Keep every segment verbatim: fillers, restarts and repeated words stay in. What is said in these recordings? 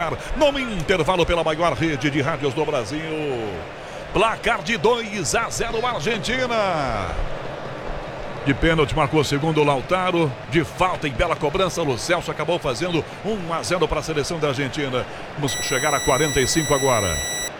ar no intervalo pela maior rede de rádios do Brasil. Placar de dois a zero Argentina. De pênalti marcou o segundo Lautaro. De falta em bela cobrança, Lo Celso acabou fazendo um a zero para a seleção da Argentina. Vamos chegar a quarenta e cinco agora.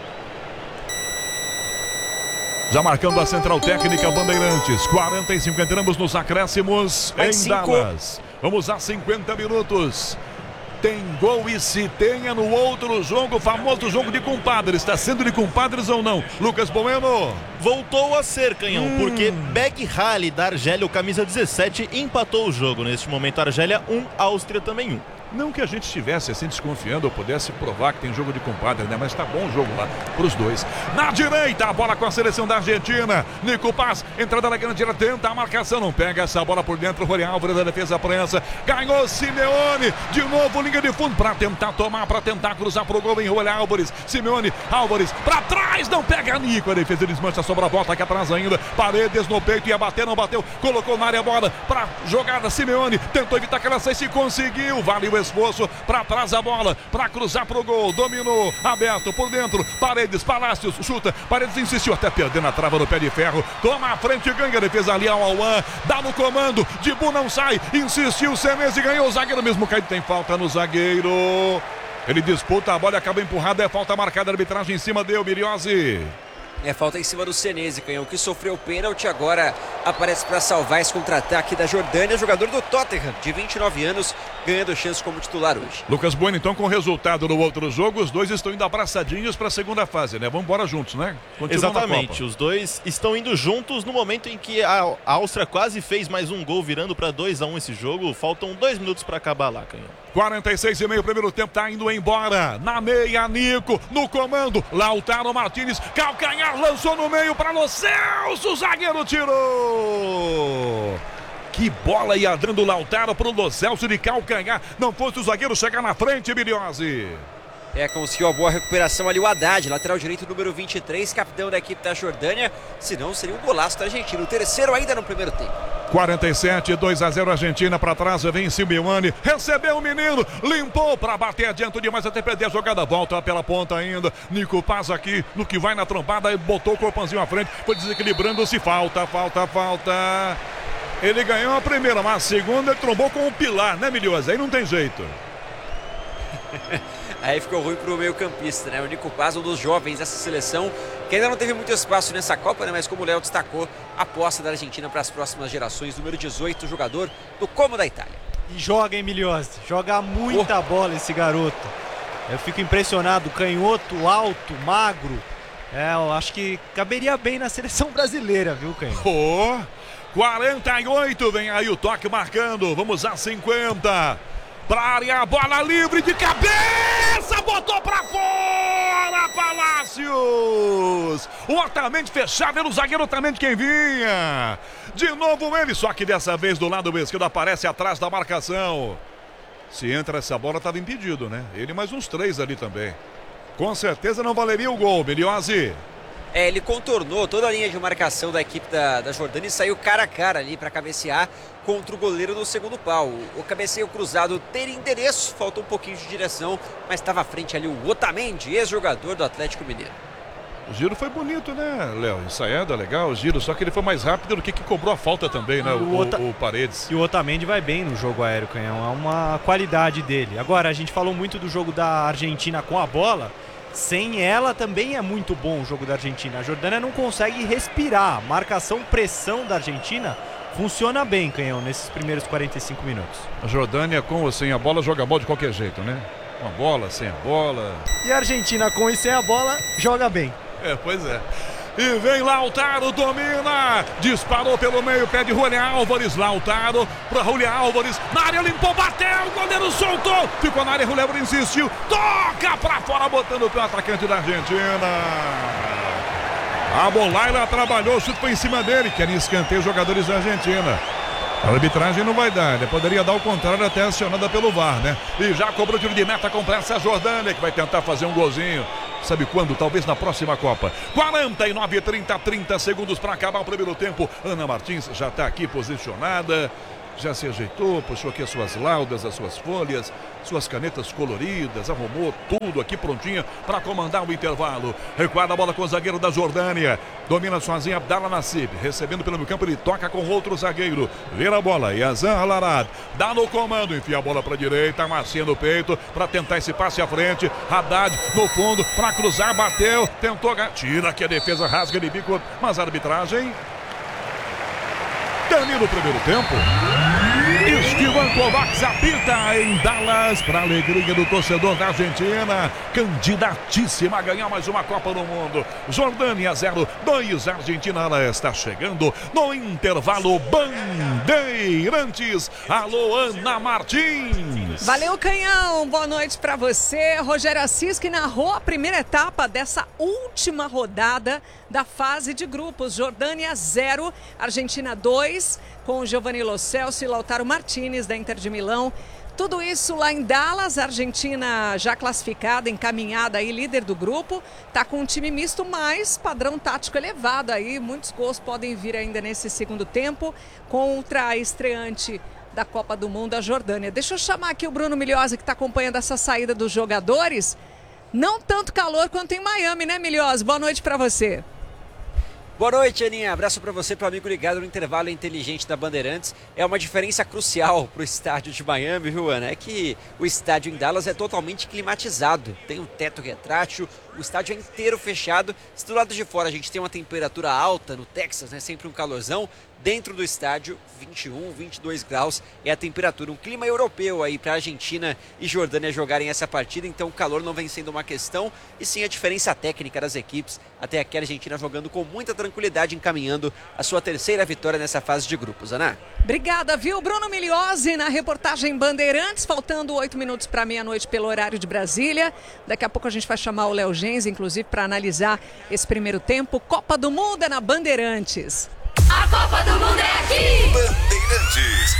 Já marcando a central técnica Bandeirantes. quarenta e cinco, entramos nos acréscimos em cinco. Dallas. Vamos a cinquenta minutos. Tem gol e se tenha no outro jogo, o famoso jogo de compadres. Está sendo de compadres ou não? Lucas Bueno. Voltou a ser, Canhão, hum. porque Beg Hali da Argélia, o camisa dezessete, empatou o jogo. Neste momento, Argélia um, Áustria também um. Não que a gente estivesse assim desconfiando ou pudesse provar que tem jogo de compadre, né? Mas tá bom o jogo lá para os dois. Na direita, a bola com a seleção da Argentina. Nico Paz, entrada na grande área, tenta a marcação, não pega essa bola por dentro. Rony Álvares, da defesa prensa. Ganhou Simeone, de novo linha de fundo para tentar tomar, para tentar cruzar pro gol em Rony Álvares. Simeone, Álvares, para trás, não pega Nico. A defesa desmancha, sobra a volta aqui atrás ainda. Paredes no peito, ia bater, não bateu. Colocou na área a bola para jogada. Simeone tentou evitar que ela saísse e conseguiu. Valeu esforço, para trás a bola, para cruzar pro gol, dominou, aberto por dentro, Paredes, Palácios, chuta, Paredes insistiu, até perdendo a trava no pé de ferro, toma a frente, ganha a defesa ali ao Alwan, dá no comando, Dibu não sai, insistiu, Senesi ganhou, o zagueiro mesmo caído, tem falta no zagueiro, ele disputa a bola e acaba empurrada, é falta marcada, a arbitragem em cima deu, Miriose. É falta em cima do Senesi, Canhão, que sofreu pênalti, agora aparece para salvar esse contra-ataque da Jordânia, jogador do Tottenham, de vinte e nove anos, ganhando chance como titular hoje. Lucas Bueno, então, com o resultado no outro jogo, os dois estão indo abraçadinhos para a segunda fase, né? Vamos embora juntos, né? Continuam. Exatamente, os dois estão indo juntos no momento em que a Áustria quase fez mais um gol, virando para dois a um esse jogo. Faltam dois minutos para acabar lá, Canhão. quarenta e seis e meio, primeiro tempo, tá indo embora. Na meia, Nico, no comando, Lautaro Martínez, calcanhar, lançou no meio para Lo Celso, o zagueiro tirou. Que bola ia dando o Lautaro pro Lo Celso de calcanhar. Não fosse o zagueiro chegar na frente, Biliose. É, conseguiu a boa recuperação ali o Haddad, lateral direito número vinte e três, capitão da equipe da Jordânia. Senão seria um golaço da Argentina. O terceiro ainda no primeiro tempo. quarenta e sete, dois a zero Argentina para trás, vem Simeone, recebeu o menino, limpou para bater adiante demais até perder a jogada, volta pela ponta ainda, Nico Paz aqui, no que vai na trombada, botou o corpãozinho à frente, foi desequilibrando-se, falta, falta, falta. Ele ganhou a primeira, mas a segunda ele trombou com o pilar, né, Milhosa? Aí não tem jeito. Aí ficou ruim pro meio campista, né? O Nico Paz, um dos jovens dessa seleção, que ainda não teve muito espaço nessa Copa, né? Mas como o Léo destacou, a aposta da Argentina para as próximas gerações, número dezoito, jogador do Como da Itália. E joga, hein, Milhosa? Joga muita oh. bola esse garoto. Eu fico impressionado, canhoto, alto, magro. É, eu acho que caberia bem na seleção brasileira, viu, Canhoto? Oh, quarenta e oito, vem aí o toque marcando, vamos a cinquenta. Pra área, bola livre de cabeça, botou pra fora, Palácios. Otamendi fechado, era o zagueiro Otamendi quem vinha. De novo ele, só que dessa vez do lado esquerdo aparece atrás da marcação. Se entra essa bola, estava impedido, né? Ele mais uns três ali também. Com certeza não valeria o gol, Miliose. É, ele contornou toda a linha de marcação da equipe da, da Jordânia e saiu cara a cara ali para cabecear contra o goleiro do segundo pau. O cabeceio cruzado teria endereço, faltou um pouquinho de direção, mas estava à frente ali o Otamendi, ex-jogador do Atlético Mineiro. O giro foi bonito, né, Léo? Ensaiada, legal, o giro, só que ele foi mais rápido do que que cobrou a falta também, né, o, o, Ota... o Paredes. E o Otamendi vai bem no jogo aéreo, Canhão, é uma qualidade dele. Agora, a gente falou muito do jogo da Argentina com a bola. Sem ela também é muito bom o jogo da Argentina. A Jordânia não consegue respirar. Marcação, pressão da Argentina funciona bem, Canhão, nesses primeiros quarenta e cinco minutos. A Jordânia com ou sem a bola joga a bola de qualquer jeito, né? Com a bola, sem a bola. E a Argentina com e sem a bola joga bem. É, pois é. E vem Lautaro, domina, disparou pelo meio, pé de Rony Álvares, Lautaro para Rony Álvares, na área limpou, bateu, o goleiro soltou, ficou na área, Rony Álvares insistiu, toca para fora, botando o atacante da Argentina. A Bolaila trabalhou, o chute foi em cima dele, querem escanteio os jogadores da Argentina. A arbitragem não vai dar, ele poderia dar o contrário até acionada pelo V A R, né? E já cobrou tiro de meta com pressa a Jordânia, que vai tentar fazer um golzinho. Sabe quando? Talvez na próxima Copa. quarenta e nove, trinta, trinta segundos para acabar o primeiro tempo. Ana Martins já está aqui posicionada. já se ajeitou, puxou aqui as suas laudas, as suas folhas, suas canetas coloridas, arrumou tudo aqui prontinho para comandar o intervalo. Recuada a bola com o zagueiro da Jordânia. Domina sozinho Abdallah Nassib. Recebendo pelo meio campo, ele toca com outro zagueiro. Vira a bola, Yazan Alarad. Dá no comando, enfia a bola para a direita, macia no peito para tentar esse passe à frente. Haddad no fundo para cruzar, bateu, tentou, tira aqui a defesa, rasga de bico, mas a arbitragem termina o primeiro tempo. Esteban Kovacs apita em Dallas para a alegria do torcedor da Argentina, candidatíssima a ganhar mais uma Copa do Mundo. Jordânia zero, dois Argentina. Ela está chegando no intervalo. Bandeirantes. Alô, Ana Martins. Valeu, Canhão. Boa noite para você. Rogério Assis, que narrou a primeira etapa dessa última rodada da fase de grupos. Jordânia zero, Argentina dois, com Giovanni Lo Celso e Lautaro Martinez da Inter de Milão. Tudo isso lá em Dallas, a Argentina já classificada, encaminhada aí, líder do grupo. Tá com um time misto, mas padrão tático elevado aí. Muitos gols podem vir ainda nesse segundo tempo contra a estreante da Copa do Mundo, a Jordânia. Deixa eu chamar aqui o Bruno Milhiosa, que está acompanhando essa saída dos jogadores. Não tanto calor quanto em Miami, né, Milhiosa? Boa noite para você. Boa noite, Aninha. Abraço para você, para o amigo ligado no intervalo inteligente da Bandeirantes. É uma diferença crucial para o estádio de Miami, viu, Ana? É que o estádio em Dallas é totalmente climatizado. Tem um teto retrátil, o estádio é inteiro fechado. Se do lado de fora a gente tem uma temperatura alta no Texas, né? Sempre um calorzão. Dentro do estádio, vinte e um, vinte e dois graus é a temperatura. Um clima europeu aí para Argentina e Jordânia jogarem essa partida. Então o calor não vem sendo uma questão, e sim a diferença técnica das equipes. Até aqui a Argentina jogando com muita tranquilidade, encaminhando a sua terceira vitória nessa fase de grupos, Ana. Obrigada, viu? Bruno Milhiosi na reportagem Bandeirantes, faltando oito minutos para meia-noite pelo horário de Brasília. Daqui a pouco a gente vai chamar o Léo Gens, inclusive, para analisar esse primeiro tempo. Copa do Mundo é na Bandeirantes. A Copa do Mundo é aqui! Bandeirantes.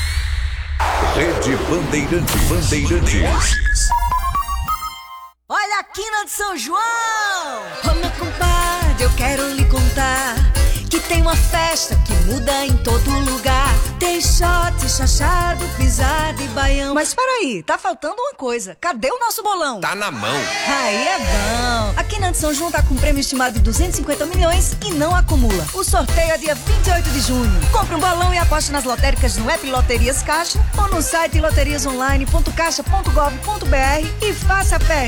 Rede Bandeirantes. Bandeirantes. Olha a quina de São João! Ô meu compadre, eu quero lhe contar que tem uma festa que muda em todo lugar. Tem shot, chachado, pisada e baião. Mas peraí, tá faltando uma coisa. Cadê o nosso bolão? Tá na mão. Aí é bom. A Quina de São João tá com um prêmio estimado de duzentos e cinquenta milhões e não acumula. O sorteio é dia vinte e oito de junho. Compre um bolão e aposte nas lotéricas no app Loterias Caixa ou no site loterias online ponto caixa ponto gov ponto br e faça a festa.